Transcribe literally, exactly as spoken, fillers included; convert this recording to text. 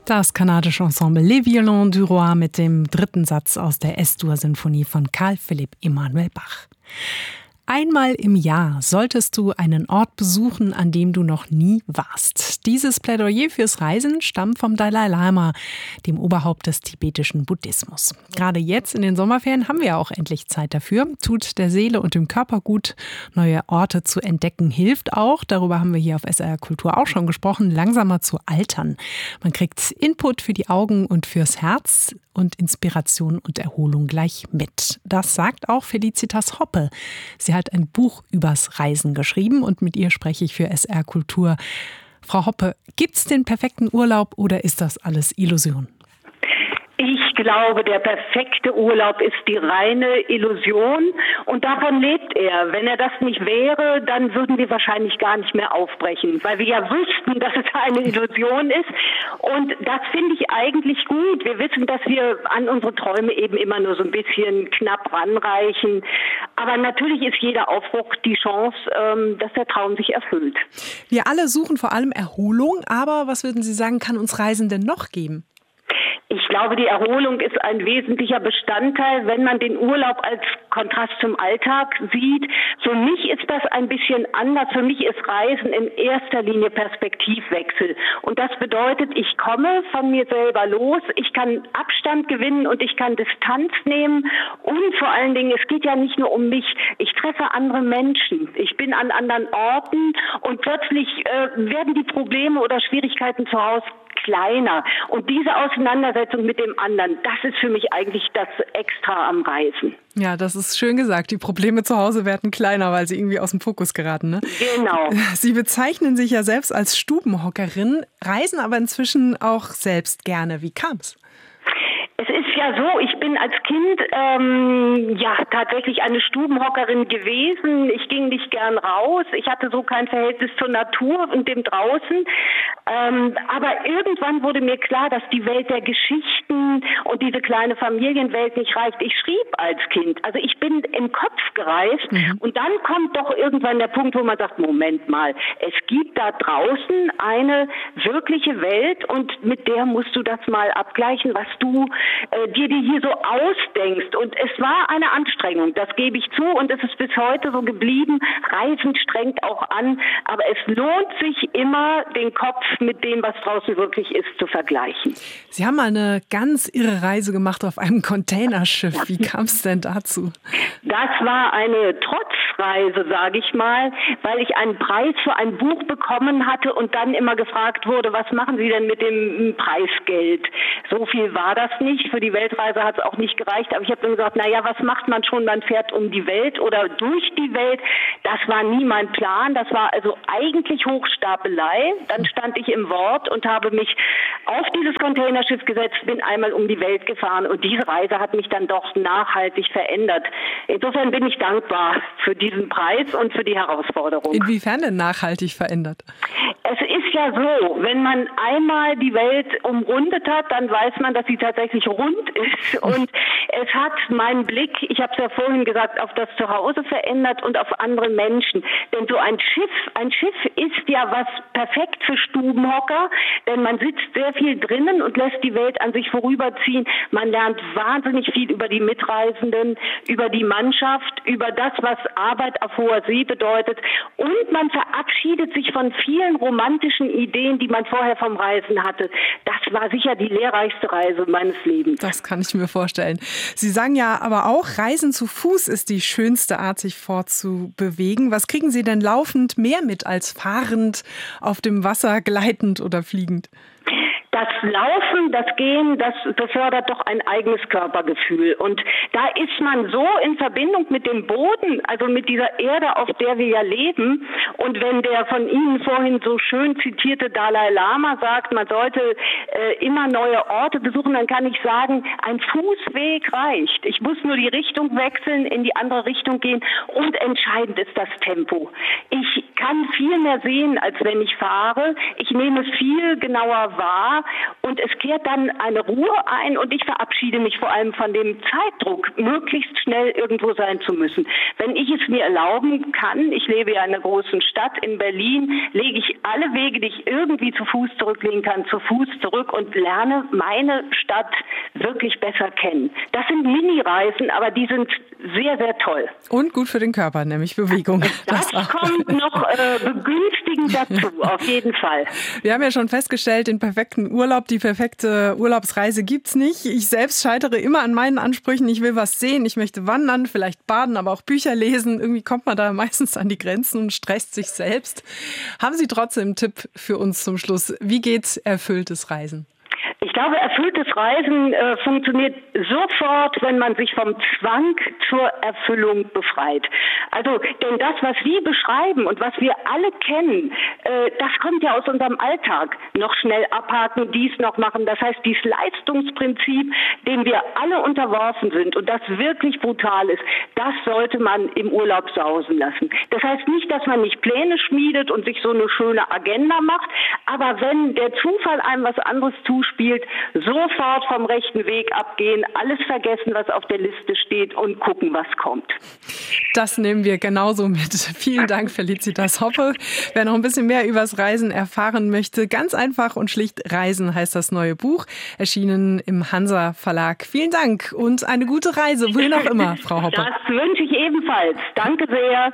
Das kanadische Ensemble Les Violons du Roi mit dem dritten Satz aus der Es-Dur-Sinfonie von Carl Philipp Emanuel Bach. Einmal im Jahr solltest du einen Ort besuchen, an dem du noch nie warst. Dieses Plädoyer fürs Reisen stammt vom Dalai Lama, dem Oberhaupt des tibetischen Buddhismus. Gerade jetzt in den Sommerferien haben wir ja auch endlich Zeit dafür. Tut der Seele und dem Körper gut. Neue Orte zu entdecken hilft auch. Darüber haben wir hier auf S R Kultur auch schon gesprochen. Langsamer zu altern. Man kriegt Input für die Augen und fürs Herz und Inspiration und Erholung gleich mit. Das sagt auch Felicitas Hoppe. Sie hat ein Buch übers Reisen geschrieben und mit ihr spreche ich für S R Kultur. Frau Hoppe, gibt's den perfekten Urlaub oder ist das alles Illusion? Ich glaube, der perfekte Urlaub ist die reine Illusion und davon lebt er. Wenn er das nicht wäre, dann würden wir wahrscheinlich gar nicht mehr aufbrechen, weil wir ja wüssten, dass es eine Illusion ist. Und das finde ich eigentlich gut. Wir wissen, dass wir an unsere Träume eben immer nur so ein bisschen knapp ranreichen. Aber natürlich ist jeder Aufbruch die Chance, dass der Traum sich erfüllt. Wir alle suchen vor allem Erholung, aber was würden Sie sagen, kann uns Reisen denn noch geben? Ich glaube, die Erholung ist ein wesentlicher Bestandteil, wenn man den Urlaub als Kontrast zum Alltag sieht. Für mich ist das ein bisschen anders. Für mich ist Reisen in erster Linie Perspektivwechsel. Und das bedeutet, ich komme von mir selber los, ich kann Abstand gewinnen und ich kann Distanz nehmen. Und vor allen Dingen, es geht ja nicht nur um mich. Ich treffe andere Menschen. Ich bin an anderen Orten und plötzlich äh, werden die Probleme oder Schwierigkeiten zu Hause kleiner. Und diese Auseinandersetzung mit dem anderen, das ist für mich eigentlich das Extra am Reisen. Ja, das ist schön gesagt. Die Probleme zu Hause werden kleiner, weil sie irgendwie aus dem Fokus geraten, ne? Genau. Sie bezeichnen sich ja selbst als Stubenhockerin, reisen aber inzwischen auch selbst gerne. Wie kam's? Es ist ja so, ich bin als Kind ähm, ja tatsächlich eine Stubenhockerin gewesen. Ich ging nicht gern raus. Ich hatte so kein Verhältnis zur Natur und dem Draußen. Ähm, aber irgendwann wurde mir klar, dass die Welt der Geschichten und diese kleine Familienwelt nicht reicht. Ich schrieb als Kind. Also ich bin im Kopf gereist. Mhm. Und dann kommt doch irgendwann der Punkt, wo man sagt, Moment mal, es gibt da draußen eine wirkliche Welt und mit der musst du das mal abgleichen, was du äh, dir die hier so ausdenkst. Und es war eine Anstrengung, das gebe ich zu und es ist bis heute so geblieben. Reisen strengt auch an, aber es lohnt sich immer, den Kopf mit dem, was draußen wirklich ist, zu vergleichen. Sie haben mal eine ganz irre Reise gemacht auf einem Containerschiff. Wie kam es denn dazu? Das war eine Trotzreise, sage ich mal, weil ich einen Preis für ein Buch bekommen hatte und dann immer gefragt wurde, was machen Sie denn mit dem Preisgeld? So viel war das nicht. Für die Weltreise hat es auch nicht gereicht. Aber ich habe dann gesagt, naja, was macht man schon? Man fährt um die Welt oder durch die Welt. Das war nie mein Plan. Das war also eigentlich Hochstapelei. Dann stand ich im Wort und habe mich auf dieses Containerschiff gesetzt, bin einmal um die Welt gefahren. Und diese Reise hat mich dann doch nachhaltig verändert. Insofern bin ich dankbar für diesen Preis und für die Herausforderung. Inwiefern denn nachhaltig verändert? Es ist ja so, wenn man einmal die Welt umrundet hat, dann weiß man, dass sie tatsächlich rund ist. Und es hat meinen Blick, ich habe es ja vorhin gesagt, auf das Zuhause verändert und auf andere Menschen. Denn so ein Schiff, ein Schiff ist ja was perfekt für Stubenhocker, denn man sitzt sehr viel drinnen und lässt die Welt an sich vorüberziehen. Man lernt wahnsinnig viel über die Mitreisenden, über die Mannschaft, über das, was Arbeit auf hoher See bedeutet. Und man verabschiedet sich von vielen romantischen Ideen, die man vorher vom Reisen hatte. Das war sicher die lehrreichste Reise meines Lebens. Das kann ich mir vorstellen. Sie sagen ja aber auch, Reisen zu Fuß ist die schönste Art, sich fortzubewegen. Was kriegen Sie denn laufend mehr mit als fahrend, auf dem Wasser, gleitend oder fliegend? Das Laufen, das Gehen, das befördert doch ein eigenes Körpergefühl. Und da ist man so in Verbindung mit dem Boden, also mit dieser Erde, auf der wir ja leben. Und wenn der von Ihnen vorhin so schön zitierte Dalai Lama sagt, man sollte äh, immer neue Orte besuchen, dann kann ich sagen, ein Fußweg reicht. Ich muss nur die Richtung wechseln, in die andere Richtung gehen. Und entscheidend ist das Tempo. Ich kann viel mehr sehen, als wenn ich fahre. Ich nehme es viel genauer wahr. und es kehrt dann eine Ruhe ein und ich verabschiede mich vor allem von dem Zeitdruck, möglichst schnell irgendwo sein zu müssen. Wenn ich es mir erlauben kann, ich lebe ja in einer großen Stadt in Berlin, lege ich alle Wege, die ich irgendwie zu Fuß zurücklegen kann, zu Fuß zurück und lerne meine Stadt wirklich besser kennen. Das sind Mini-Reisen, aber die sind sehr, sehr toll. Und gut für den Körper, nämlich Bewegung. Das, das kommt noch äh, begünstigend dazu, auf jeden Fall. Wir haben ja schon festgestellt, den perfekten Urlaub, die perfekte Urlaubsreise gibt's nicht. Ich selbst scheitere immer an meinen Ansprüchen. Ich will was sehen, ich möchte wandern, vielleicht baden, aber auch Bücher lesen. Irgendwie kommt man da meistens an die Grenzen und stresst sich selbst. Haben Sie trotzdem einen Tipp für uns zum Schluss? Wie geht erfülltes Reisen? Ich glaube, erfülltes Reisen äh, funktioniert sofort, wenn man sich vom Zwang zur Erfüllung befreit. Also, denn das, was Sie beschreiben und was wir alle kennen, äh, das kommt ja aus unserem Alltag. Noch schnell abhaken, dies noch machen. Das heißt, dieses Leistungsprinzip, dem wir alle unterworfen sind und das wirklich brutal ist, das sollte man im Urlaub sausen lassen. Das heißt nicht, dass man nicht Pläne schmiedet und sich so eine schöne Agenda macht, aber wenn der Zufall einem was anderes zuspielt, sofort vom rechten Weg abgehen, alles vergessen, was auf der Liste steht und gucken, was kommt. Das nehmen wir genauso mit. Vielen Dank, Felicitas Hoppe. Wer noch ein bisschen mehr übers Reisen erfahren möchte, ganz einfach und schlicht Reisen heißt das neue Buch, erschienen im Hansa Verlag. Vielen Dank und eine gute Reise, wohin auch immer, Frau Hoppe. Das wünsche ich ebenfalls. Danke sehr.